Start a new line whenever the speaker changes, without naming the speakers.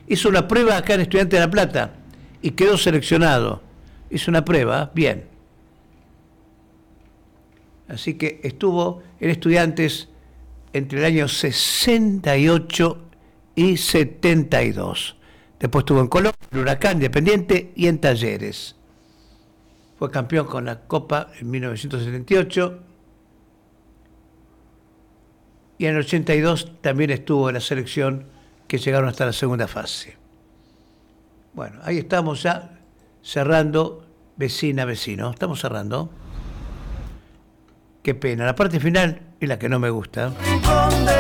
Hizo una prueba acá en Estudiantes de La Plata y quedó seleccionado. Hizo una prueba, bien. Así que estuvo en Estudiantes entre el año 68 y 72. Después estuvo en Colón, en Huracán, Independiente y en Talleres. Fue campeón con la Copa en 1978. Y en el 82 también estuvo en la selección que llegaron hasta la segunda fase. Bueno, ahí estamos ya cerrando vecina a vecino. Estamos cerrando. Qué pena. La parte final es la que no me gusta.